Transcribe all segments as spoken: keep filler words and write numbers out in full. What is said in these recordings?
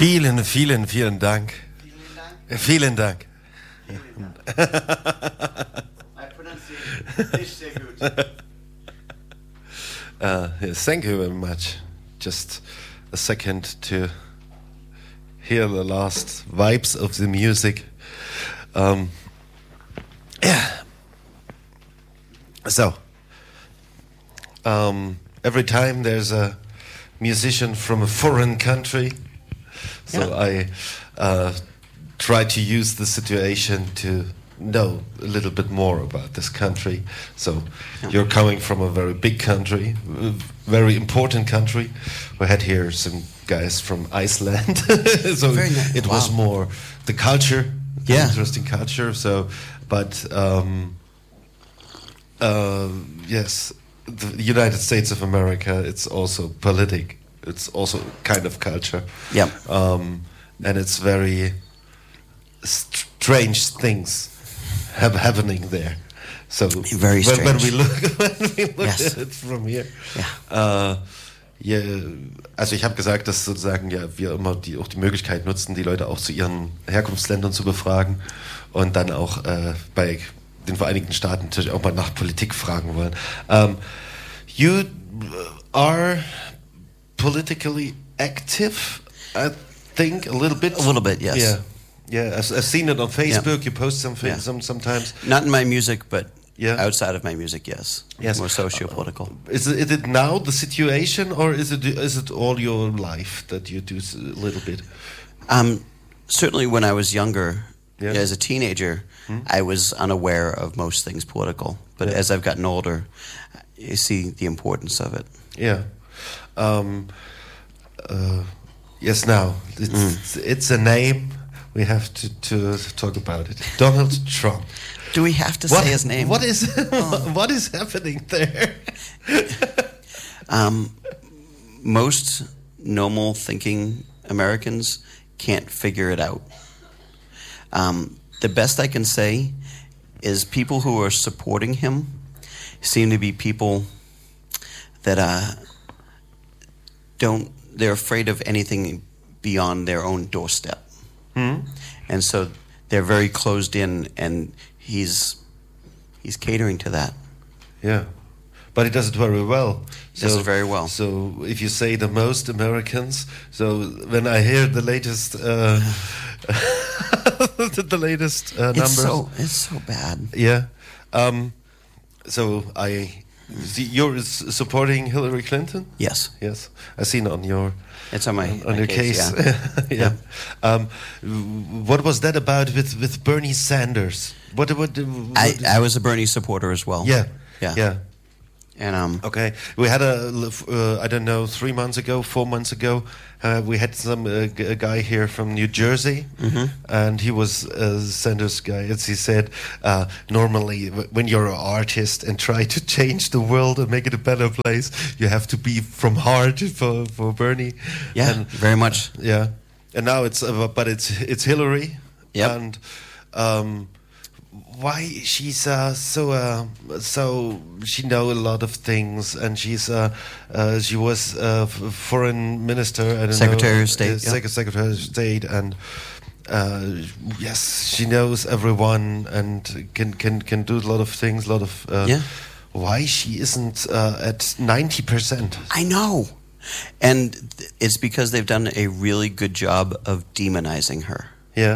Vielen, vielen, vielen Dank. Vielen Dank. Vielen Dank. My pronunciation is sehr gut. Uh, yes, thank you very much. Just a second to hear the last vibes of the music. Um, yeah. So, um, every time there's a musician from a foreign country, so yeah. I uh, try to use the situation to know a little bit more about this country. So yeah. You're coming from a very big country, a very important country. We had here some guys from Iceland, so nice. It wow. was more the culture, yeah. interesting culture. So, but um, uh, yes, the United States of America, it's also politic. It's also kind of culture. Yeah, um, and it's very strange things have happening there. So very when, strange. when we look, when we look yes. at it from here, yeah. uh, ja, also ich habe gesagt, dass sozusagen ja wir immer die auch die Möglichkeit nutzen, die Leute auch zu ihren Herkunftsländern zu befragen und dann auch äh, bei den Vereinigten Staaten natürlich auch mal nach Politik fragen wollen. Um, you are politically active, I think, a little bit. A little bit, yes. Yeah. Yeah, I've, I've seen it on Facebook. Yeah. You post something yeah. some, sometimes. Not in my music, but yeah. outside of my music, yes. Yes. More socio-political. Uh, is, it, is it now the situation, or is it is it all your life that you do a little bit? Um, certainly, when I was younger, yeah. as a teenager, hmm? I was unaware of most things political. But yeah. as I've gotten older, you see the importance of it. Yeah. Um, uh, yes. Now it's mm. it's a name. We have to, to talk about it. Donald Trump. Do we have to what, say his name? What is oh. what is happening there? um, most normal thinking Americans can't figure it out. Um, the best I can say is people who are supporting him seem to be people that uh, don't. They're afraid of anything beyond their own doorstep. Hmm? And so they're very closed in, and he's he's catering to that. Yeah, but he does it very well. He so, does it very well. So if you say the most Americans, so when I hear the latest, uh, the latest uh, numbers, it's so it's so bad. Yeah. Um, so I, see, you're supporting Hillary Clinton? Yes. Yes. I seen on your. It's on my, on, my on your case. case. Yeah. yeah. yeah. Um, what was that about with, with Bernie Sanders? What? What? what I, I was a Bernie supporter as well. Yeah. Yeah. Yeah. And um. Okay, we had a uh, I don't know three months ago, four months ago, uh, we had some uh, g- a guy here from New Jersey, mm-hmm. and he was a Sanders guy. As he said, uh, normally w- when you're an artist and try to change the world and make it a better place, you have to be from heart for for Bernie. Yeah, and, very much. Uh, yeah, and now it's uh, but it's it's Hillary. Yep. And um, why she's uh, so uh, so she know a lot of things, and she's uh, uh, she was uh, f- foreign minister, I don't Secretary know, of State, uh, Sec- yeah. Secretary of State, and uh, yes, she knows everyone and can can can do a lot of things, a lot of uh, yeah. Why she isn't uh, at ninety percent? I know, and th- it's because they've done a really good job of demonizing her. Yeah,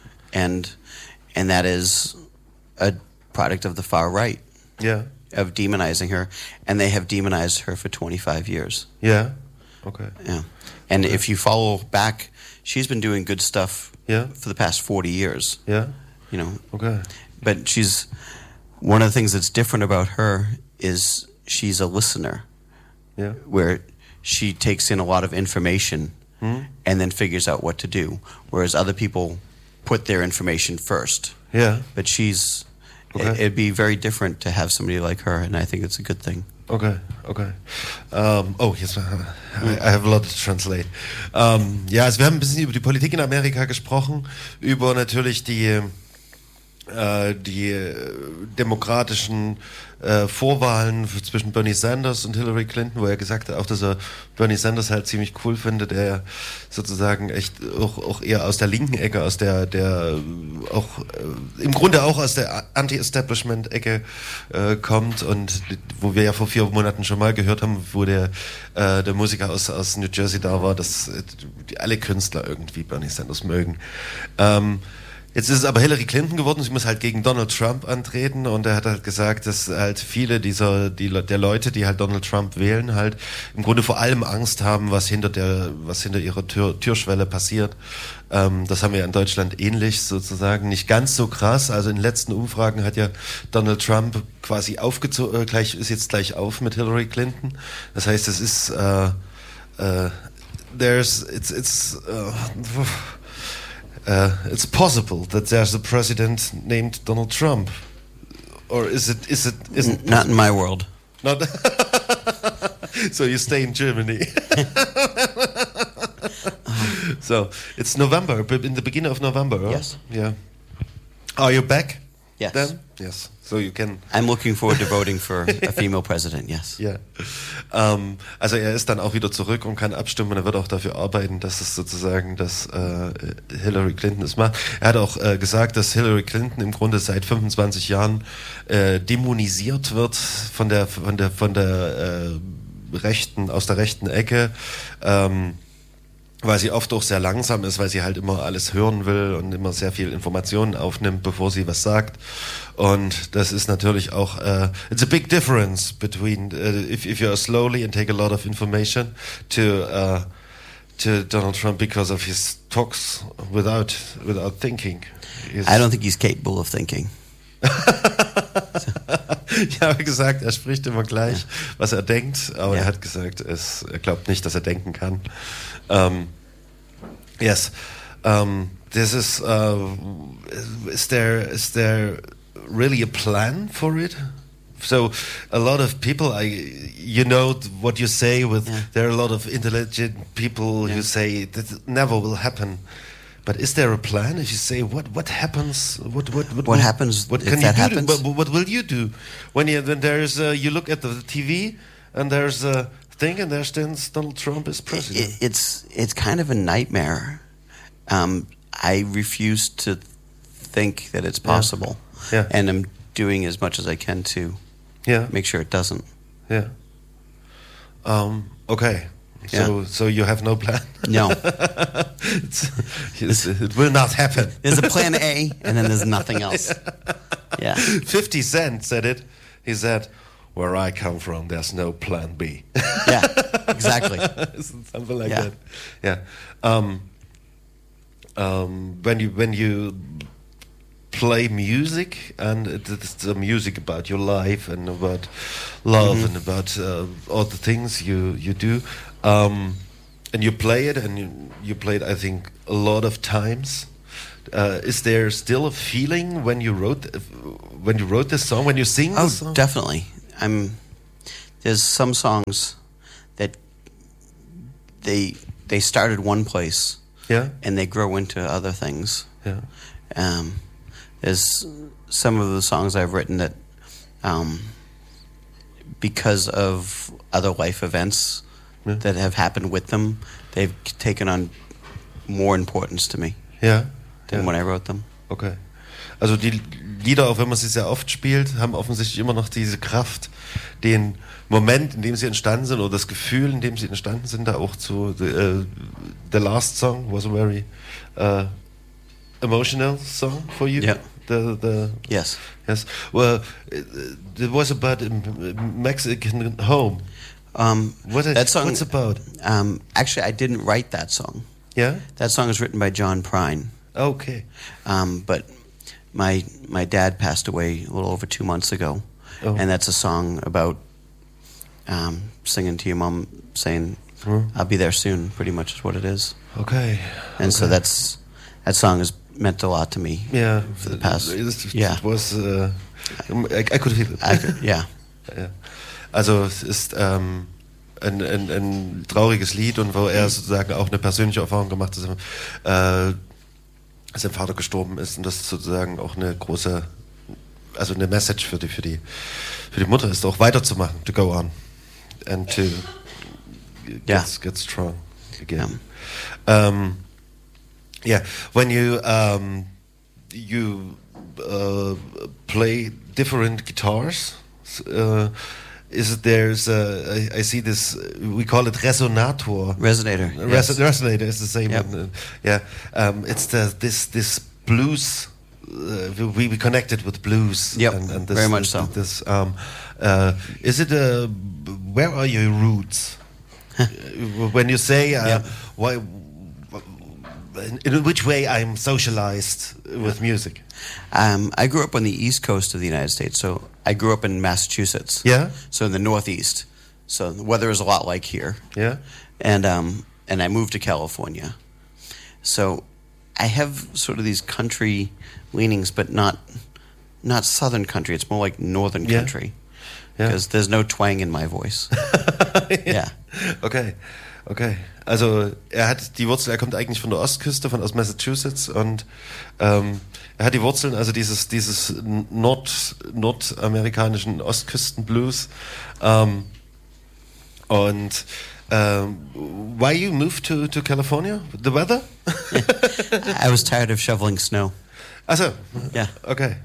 and and that is a product of the far right. Yeah. Of demonizing her, and they have demonized her for twenty-five years. Yeah. Okay. Yeah. And okay. If you follow back, she's been doing good stuff yeah. for the past forty years. Yeah. You know. Okay. But she's one of the things that's different about her is she's a listener. Yeah. Where she takes in a lot of information hmm? and then figures out what to do, whereas other people put their information first. Yeah. But she's okay. it, it'd be very different to have somebody like her, and I think it's a good thing. Okay, okay. Um, oh, yes, I, I have a lot to translate. Um, ja, also wir haben ein bisschen über die Politik in Amerika gesprochen, über natürlich die äh, die äh, demokratischen äh, Vorwahlen zwischen Bernie Sanders und Hillary Clinton, wo er gesagt hat, auch dass er Bernie Sanders halt ziemlich cool findet, der sozusagen echt auch, auch eher aus der linken Ecke, aus der, der auch äh, im Grunde auch aus der Anti-Establishment-Ecke äh, kommt, und wo wir ja vor vier Monaten schon mal gehört haben, wo der, äh, der Musiker aus, aus New Jersey da war, dass äh, die, alle Künstler irgendwie Bernie Sanders mögen. Ähm, Jetzt ist es aber Hillary Clinton geworden, sie muss halt gegen Donald Trump antreten, und er hat halt gesagt, dass halt viele dieser die, der Leute, die halt Donald Trump wählen, halt im Grunde vor allem Angst haben, was hinter der was hinter ihrer Tür, Türschwelle passiert. Ähm, das haben wir in Deutschland ähnlich sozusagen, nicht ganz so krass. Also in den letzten Umfragen hat ja Donald Trump quasi aufgezogen, äh, gleich ist jetzt gleich auf mit Hillary Clinton. Das heißt, es ist äh, äh, there's it's it's uh, Uh, it's possible that there's a president named Donald Trump, or is it? Is it? Isn't not in my world? Not. So you stay in Germany. So it's November, but in the beginning of November. Huh? Yes. Yeah. Are you back? Yes. Then? Yes. So you can. I'm looking forward to voting for a female president. Yes. Ja. Ähm, also er ist dann auch wieder zurück und kann abstimmen, und er wird auch dafür arbeiten, dass es sozusagen, dass äh, Hillary Clinton es macht. Er hat auch äh, gesagt, dass Hillary Clinton im Grunde seit fünfundzwanzig Jahren äh, dämonisiert wird von der von der von der äh, rechten aus der rechten Ecke. Ähm, weil sie oft auch sehr langsam ist, weil sie halt immer alles hören will und immer sehr viel Informationen aufnimmt, bevor sie was sagt. Und das ist natürlich auch, uh, it's a big difference between uh, if, if you're slowly and take a lot of information to uh, to Donald Trump because of his talks without without thinking. He's I don't think he's capable of thinking. Ich habe gesagt, er spricht immer gleich, ja. was er denkt, aber ja. er hat gesagt, es, er glaubt nicht, dass er denken kann. Um, yes, um, this is. Uh, is there is there really a plan for it? So a lot of people, I, you know what you say. With yeah. there are a lot of intelligent people yeah. who say that never will happen. But is there a plan? If you say what what happens, what what what, what will, happens? What if can that you happens? do? What, what will you do when you when there's uh, you look at the T V and there's a thing and there stands Donald Trump as president? It, it's it's kind of a nightmare. Um, I refuse to think that it's possible, yeah. Yeah. and I'm doing as much as I can to yeah. make sure it doesn't. Yeah. Um, okay. So, yeah. so you have no plan? No. it's, it's, it will not happen. There's a plan A, and then there's nothing else. Yeah. fifty Cent said it. He said, "Where I come from, there's no plan B." Yeah, exactly. Something like yeah. that. Yeah. Um, um, when you when you play music, and it's the music about your life and about love mm-hmm. and about uh, all the things you you do. Um, and you play it, and you, you play it, I think, a lot of times. Uh, is there still a feeling when you wrote when you wrote this song, when you sing oh, this song? Definitely. I'm. There's some songs that they they started one place, yeah, and they grow into other things. Yeah. Um, there's some of the songs I've written that, um, because of other life events. Yeah. That have happened with them, they've taken on more importance to me. Ja. Than ja. when I wrote them. Okay. Also die Lieder, auch wenn man sie sehr oft spielt, haben offensichtlich immer noch diese Kraft, den Moment, in dem sie entstanden sind, oder das Gefühl, in dem sie entstanden sind, da auch zu. The, uh, the last song was a very uh, emotional song for you. Yeah. The the yes. Yes. Well, it, it was about a Mexican home. Um, what that song, what's about? Um, actually, I didn't write that song. Yeah? That song was written by John Prine. Okay. Um, but my my dad passed away a little over two months ago, oh. and that's a song about um, singing to your mom, saying, hmm. "I'll be there soon." Pretty much is what it is. Okay. And okay. so that's that song has meant a lot to me. Yeah. For the past. It, it, yeah. It was. Uh, I, I could feel it. I could, yeah. Ja. Also es ist ähm, ein, ein, ein trauriges Lied, und wo er sozusagen auch eine persönliche Erfahrung gemacht hat. Äh, sein Vater gestorben ist und das sozusagen auch eine große, also eine Message für die, für die, für die Mutter ist, auch weiterzumachen, to go on and to get, yeah. get strong again. Yeah, um, yeah. When you um, you uh, play different guitars, uh, is it there's a, I, I see this, we call it resonator. Resonator. Res- Yes. Resonator is the same. Yep. One. Yeah, um, it's the this this blues. Uh, we we connected with blues. Yep, and, and this, very much this, so. This um, uh, is it a? Where are your roots? When you say uh, Yep. why? In which way I'm socialized with music? Um, I grew up on the East Coast of the United States, so I grew up in Massachusetts. Yeah. So in the Northeast, so the weather is a lot like here. Yeah. And um, and I moved to California, so I have sort of these country leanings, but not not Southern country. It's more like Northern Yeah. country Yeah. because there's no twang in my voice. Yeah. Okay, okay. Also er hat die Wurzel, er kommt eigentlich von der Ostküste, von aus Massachusetts und ähm, er hat die Wurzeln, also dieses dieses Nord nordamerikanischen Ostküstenblues ähm, und ähm, why you moved to to California? The weather? I was tired of shoveling snow. Also, Yeah. okay.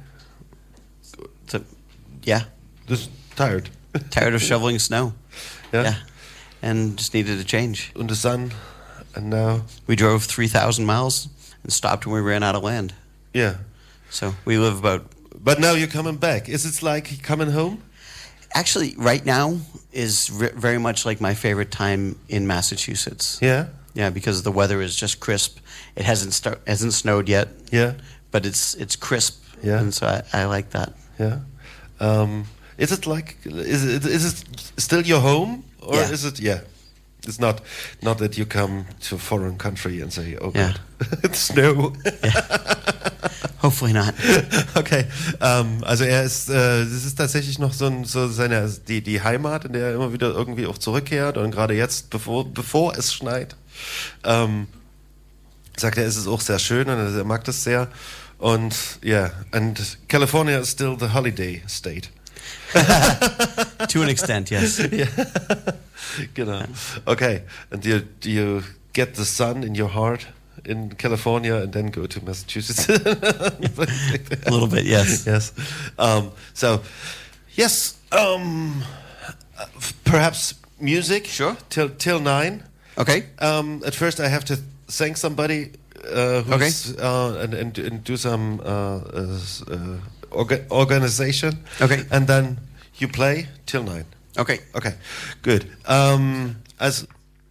So, yeah. Just tired. Tired of shoveling snow. Yeah. Yeah. And just needed a change. And the sun, and now, We drove three thousand miles and stopped when we ran out of land. yeah. So we live about... But now you're coming back. Is it like coming home? Actually, right now is re- very much like my favorite time in Massachusetts. Yeah, Yeah, because the weather is just crisp. It hasn't start, hasn't snowed yet, yeah, but it's it's crisp. Yeah. And so I, I like that. yeah. Um, is it like is it is it still your home or Yeah. is it yeah? It's not not that you come to a foreign country and say, oh Yeah. God, it's snow. Hopefully not. Okay, ähm, also er ist, äh, das ist tatsächlich noch so, ein, so seine die die Heimat, in der er immer wieder irgendwie auch zurückkehrt und gerade jetzt, bevor bevor es schneit, ähm, sagt er, ist es auch sehr schön und er mag das sehr und yeah, and California is still the holiday state. To an extent, yes. Yeah. Genau. Okay, and you do you get the sun in your heart in California and then go to Massachusetts? A little bit, yes. Yes. Um, so, yes. Um, uh, perhaps music. Sure. Till till nine. Okay. Um, at first, I have to thank somebody. Uh, who's, Okay. Uh, and, and and do some uh, uh, uh, orga- organization. Okay. And then you play till nine. Okay. Okay, good. Ähm, also,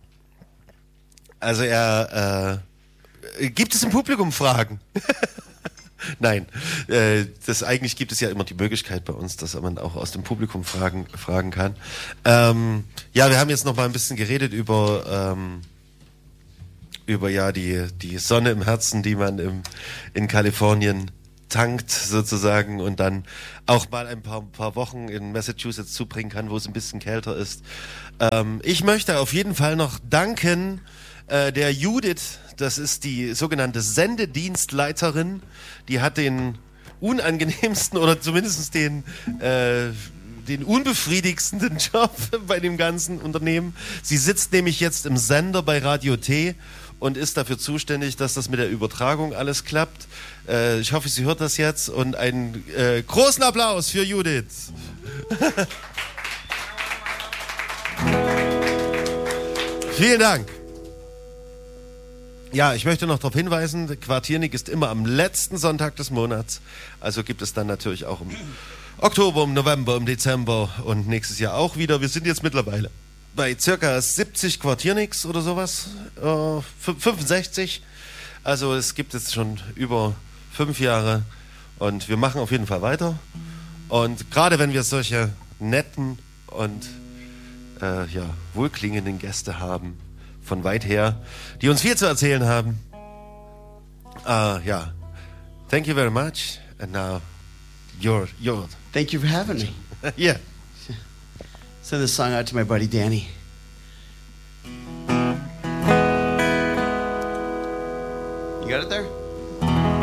also er äh, gibt es im Publikum Fragen? Nein, äh, das eigentlich gibt es ja immer die Möglichkeit bei uns, dass man auch aus dem Publikum Fragen fragen kann. Ähm, ja, wir haben jetzt noch mal ein bisschen geredet über ähm, über ja die die Sonne im Herzen, die man im in Kalifornien tankt sozusagen und dann auch mal ein paar, paar Wochen in Massachusetts zubringen kann, wo es ein bisschen kälter ist. Ähm, ich möchte auf jeden Fall noch danken äh, der Judith, das ist die sogenannte Sendedienstleiterin, die hat den unangenehmsten oder zumindest den äh, den unbefriedigsten Job bei dem ganzen Unternehmen. Sie sitzt nämlich jetzt im Sender bei Radio T und ist dafür zuständig, dass das mit der Übertragung alles klappt. Äh, ich hoffe, sie hört das jetzt und einen äh, großen Applaus für Judith. Vielen Dank. Ja, ich möchte noch darauf hinweisen, Quartiernik ist immer am letzten Sonntag des Monats. Also gibt es dann natürlich auch im Oktober, im November, im Dezember und nächstes Jahr auch wieder. Wir sind jetzt mittlerweile bei circa siebzig Quartierniks oder sowas, äh, fünfundsechzig. Also es gibt jetzt schon über fünf Jahre und wir machen auf jeden Fall weiter. Und gerade wenn wir solche netten und äh, ja, wohlklingenden Gäste haben, von weit her, die uns viel zu erzählen haben. Uh, ja, thank you very much. And now, you're, you're. Thank you for having me. Yeah. Send this song out to my buddy Danny. You got it there?